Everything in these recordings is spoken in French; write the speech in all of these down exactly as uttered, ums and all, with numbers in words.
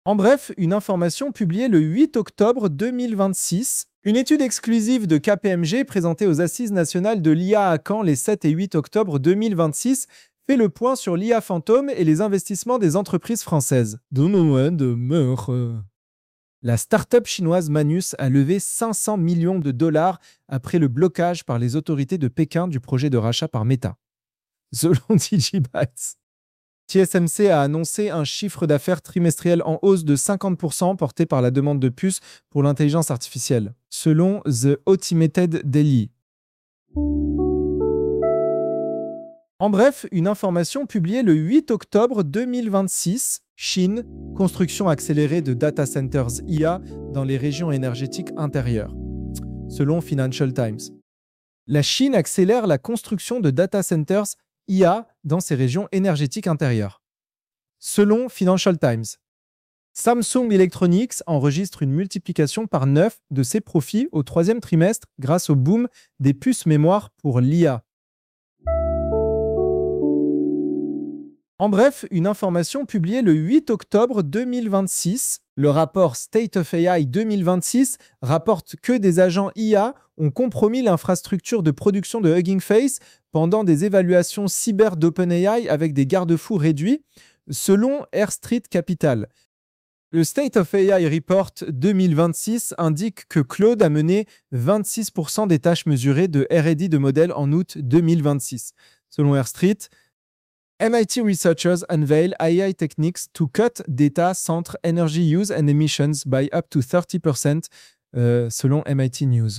En bref, une information publiée le huit octobre deux mille vingt-six. Une étude exclusive de K P M G présentée aux Assises nationales de l'I A à Caen les sept et huit octobre deux mille vingt-six fait le point sur l'I A fantôme et les investissements des entreprises françaises. La start-up chinoise Manus a levé cinq cents millions de dollars après le blocage par les autorités de Pékin du projet de rachat par Meta. Selon Digibytes, T S M C a annoncé un chiffre d'affaires trimestriel en hausse de cinquante pour cent porté par la demande de puces pour l'intelligence artificielle, selon The Automated Daily. En bref, une information publiée le huit octobre deux mille vingt-six. Chine, construction accélérée de data centers I A dans les régions énergétiques intérieures, selon Financial Times. La Chine accélère la construction de data centers I A dans ses régions énergétiques intérieures, selon Financial Times. Samsung Electronics enregistre une multiplication par neuf de ses profits au troisième trimestre grâce au boom des puces mémoire pour l'I A. En bref, une information publiée le huit octobre deux mille vingt-six. Le rapport State of A I deux mille vingt-six rapporte que des agents I A ont compromis l'infrastructure de production de Hugging Face pendant des évaluations cyber d'OpenAI avec des garde-fous réduits, selon Air Street Capital. Le State of A I Report deux mille vingt-six indique que Claude a mené vingt-six pour cent des tâches mesurées de R et D de modèles en août deux mille vingt-six. Selon Air Street, M I T researchers unveil A I techniques to cut data center energy use and emissions by up to thirty percent, euh, selon M I T News.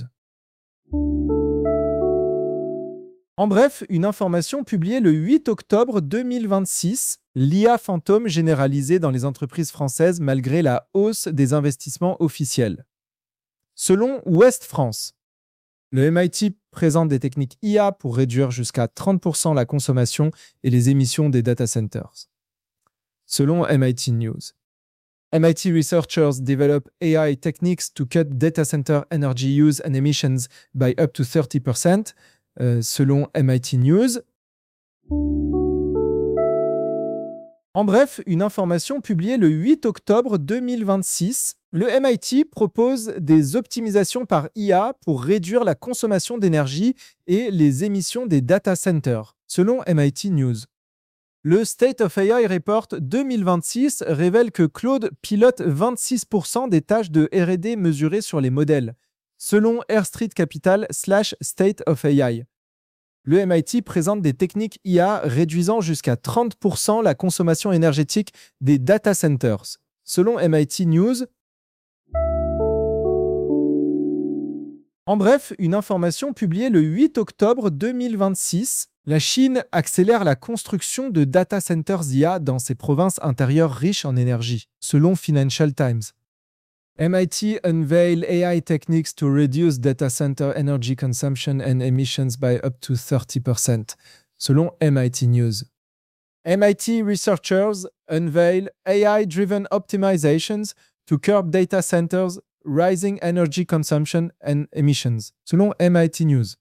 En bref, une information publiée le huit octobre deux mille vingt-six. L'I A fantôme généralisée dans les entreprises françaises malgré la hausse des investissements officiels. Selon Ouest France, le M I T présente des techniques I A pour réduire jusqu'à trente pour cent la consommation et les émissions des data centers. Selon M I T News, M I T researchers develop A I techniques to cut data center energy use and emissions by up to thirty percent, euh, selon M I T News. En bref, une information publiée le huit octobre deux mille vingt-six. Le M I T propose des optimisations par I A pour réduire la consommation d'énergie et les émissions des data centers, selon M I T News. Le State of A I Report deux mille vingt-six révèle que Claude pilote vingt-six pour cent des tâches de R et D mesurées sur les modèles, selon Air Street Capital slash State of A I. Le M I T présente des techniques I A réduisant jusqu'à trente pour cent la consommation énergétique des data centers, selon M I T News. En bref, une information publiée le huit octobre deux mille vingt-six. La Chine accélère la construction de data centers I A dans ses provinces intérieures riches en énergie, selon Financial Times. M I T unveil A I techniques to reduce data center energy consumption and emissions by up to thirty percent, selon M I T News. M I T researchers unveil A I-driven optimizations to curb data centers' rising energy consumption and emissions, selon M I T News.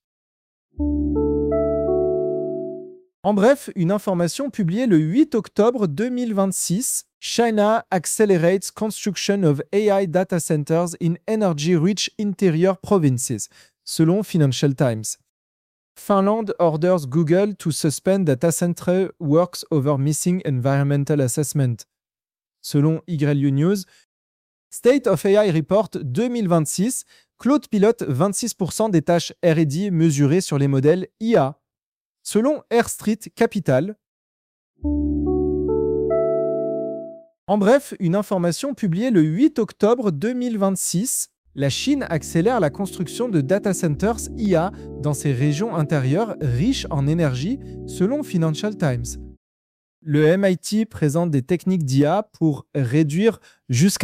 En bref, une information publiée le huit octobre deux mille vingt-six. China accelerates construction of A I data centers in energy-rich interior provinces, selon Financial Times. Finland orders Google to suspend data center works over missing environmental assessment, selon Y U News. State of A I Report deux mille vingt-six. Claude pilote vingt-six pour cent des tâches R et D mesurées sur les modèles I A, selon Air Street Capital. En bref, une information publiée le huit octobre deux mille vingt-six. La Chine accélère la construction de data centers I A dans ses régions intérieures riches en énergie, selon Financial Times. Le M I T présente des techniques d'I A pour réduire jusqu'à